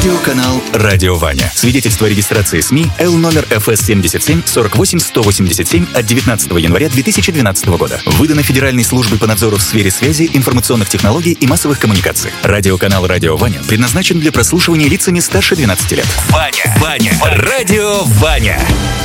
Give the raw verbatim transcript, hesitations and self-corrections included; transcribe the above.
Радиоканал «Радио Ваня». Свидетельство о регистрации СМИ Л номер эф эс семьдесят семь сорок восемь сто восемьдесят семь от девятнадцатого января две тысячи двенадцатого года. Выдано Федеральной службой по надзору в сфере связи, информационных технологий и массовых коммуникаций. Радиоканал «Радио Ваня» предназначен для прослушивания лицами старше двенадцати лет. Ваня, Ваня, Радио Ваня.